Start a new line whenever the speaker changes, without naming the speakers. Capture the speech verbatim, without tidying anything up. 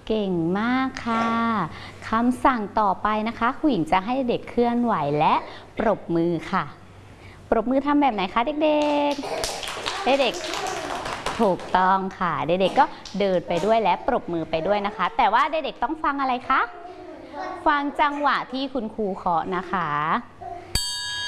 เก่งมากค่ะคำสั่งต่อไปนะคะครูหญิงจะให้เด็กเคลื่อนไหวและปรบมือค่ะปรบมือทำแบบไหนคะเด็กๆเด็กๆถูกต้องค่ะเด็กๆก็เดินไปด้วยและปรบมือไปด้วยนะคะแต่ว่าเด็กๆต้องฟังอะไรคะฟังจังหวะที่คุณครูเคาะนะคะ